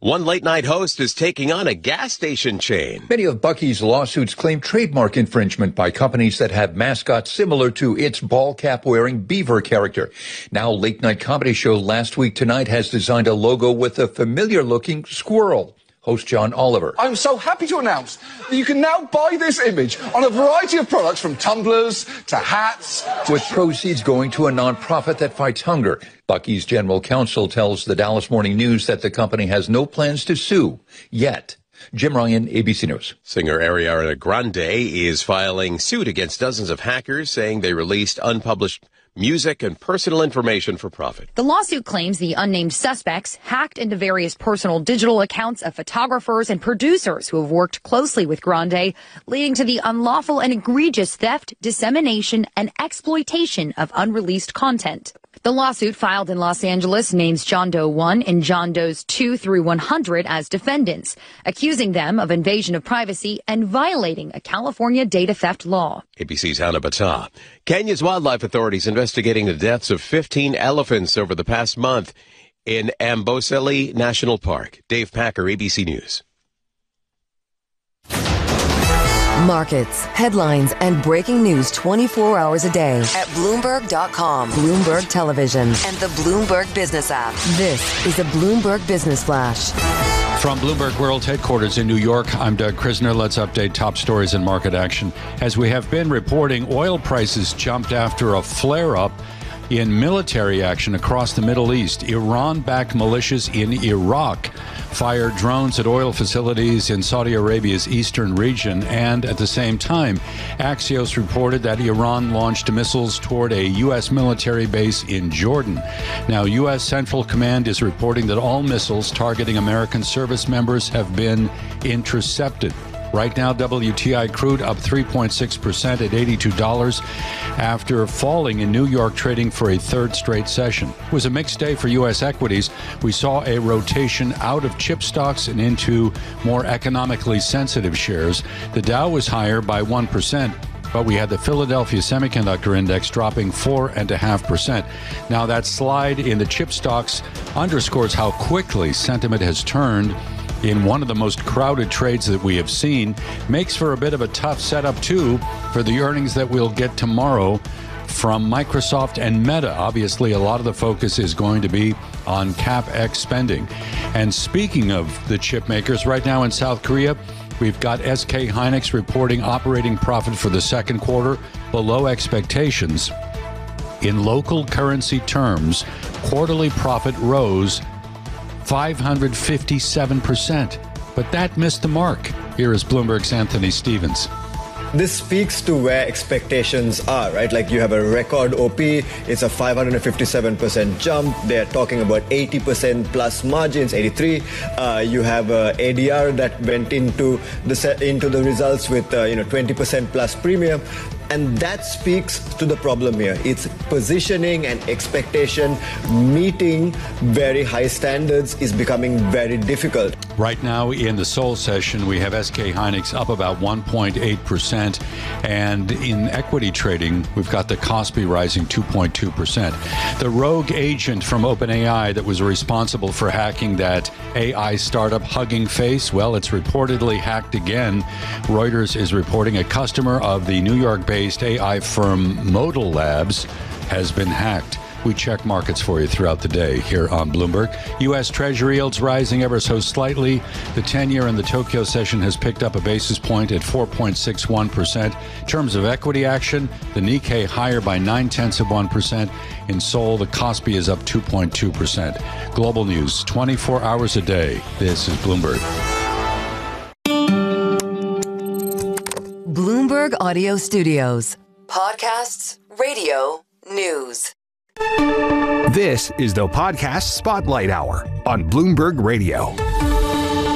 One late-night host is taking on a gas station chain. Many of Buc-ee's lawsuits claim trademark infringement by companies that have mascots similar to its ball cap-wearing beaver character. Now, late-night comedy show Last Week Tonight has designed a logo with a familiar-looking squirrel. Host John Oliver. I'm so happy to announce that you can now buy this image on a variety of products from tumblers to hats. With proceeds going to a nonprofit that fights hunger. Buc-ee's general counsel tells the Dallas Morning News that the company has no plans to sue yet. Jim Ryan, ABC News. Singer Ariana Grande is filing suit against dozens of hackers, saying they released unpublished music and personal information for profit. The lawsuit claims the unnamed suspects hacked into various personal digital accounts of photographers and producers who have worked closely with Grande, leading to the unlawful and egregious theft, dissemination, and exploitation of unreleased content. The lawsuit filed in Los Angeles names John Doe 1 and John Does 2 through 100 as defendants, accusing them of invasion of privacy and violating a California data theft law. ABC's Hannah Battah. Kenya's wildlife authorities investigating the deaths of 15 elephants over the past month in Amboseli National Park. Dave Packer, ABC News. Markets, headlines, and breaking news 24 hours a day at Bloomberg.com, Bloomberg Television, and the Bloomberg Business app. This is a Bloomberg Business Flash. From Bloomberg World Headquarters in New York, I'm Doug Krisner. Let's update top stories and market action. As we have been reporting, oil prices jumped after a flare-up in military action across the Middle East. Iran-backed militias in Iraq fired drones at oil facilities in Saudi Arabia's eastern region, and at the same time, Axios reported that Iran launched missiles toward a U.S. military base in Jordan. Now, U.S. Central Command is reporting that all missiles targeting American service members have been intercepted. Right now, WTI crude up 3.6% at $82 after falling in New York, trading for a third straight session. It was a mixed day for U.S. equities. We saw a rotation out of chip stocks and into more economically sensitive shares. The Dow was higher by 1%. But we had the Philadelphia Semiconductor Index dropping 4.5%. Now, that slide in the chip stocks underscores how quickly sentiment has turned in one of the most crowded trades that we have seen. Makes for a bit of a tough setup, too, for the earnings that we'll get tomorrow from Microsoft and Meta. Obviously, a lot of the focus is going to be on CapEx spending. And speaking of the chip makers, right now in South Korea, we've got SK Hynix reporting operating profit for the second quarter below expectations. In local currency terms, quarterly profit rose 557%. But that missed the mark. Here is Bloomberg's Anthony Stevens. This speaks to where expectations are, right? Like you have a record OP, it's a 557% jump. They're talking about 80% plus margins, 83. You have ADR that went into the results with 20% plus premium. And that speaks to the problem here. It's positioning and expectation. Meeting very high standards is becoming very difficult. Right now in the Seoul session, we have SK Hynix up about 1.8%. And in equity trading, we've got the Kospi rising 2.2%. The rogue agent from OpenAI that was responsible for hacking that AI startup Hugging Face, well, it's reportedly hacked again. Reuters is reporting a customer of the New York-based AI firm Modal Labs has been hacked. We check markets for you throughout the day here on Bloomberg. U.S. Treasury yields rising ever so slightly. The 10-year in the Tokyo session has picked up a basis point at 4.61%. In terms of equity action, the Nikkei higher by 0.9%. In Seoul, the Kospi is up 2.2%. Global news, 24 hours a day. This is Bloomberg. Bloomberg Audio Studios. Podcasts, radio, news. This is the Podcast Spotlight Hour on Bloomberg Radio.